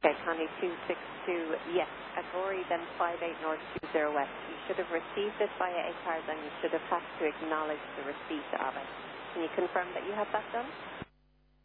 Okay, Connie 262, yes, Agori, then 58 North 20 West. You should have received it via A-Card and you should have had to acknowledge the receipt of it. Can you confirm that you have that done?